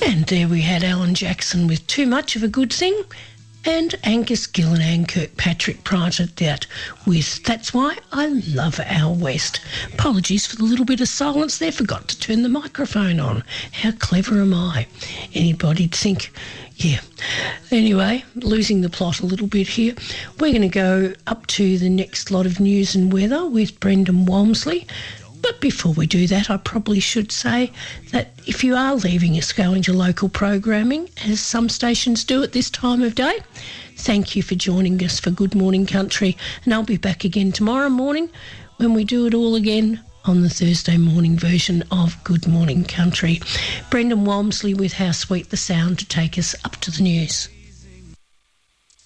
And there we had Alan Jackson with Too Much of a Good Thing, and Angus Gillan and Kirkpatrick prior to that with That's Why I Love Our West. Apologies for the little bit of silence there, forgot to turn the microphone on. How clever am I? Anybody'd think, yeah. Anyway, losing the plot a little bit here. We're going to go up to the next lot of news and weather with Brendan Walmsley. But before we do that, I probably should say that if you are leaving us going to local programming, as some stations do at this time of day, thank you for joining us for Good Morning Country. And I'll be back again tomorrow morning when we do it all again on the Thursday morning version of Good Morning Country. Brendan Walmsley with How Sweet the Sound to take us up to the news.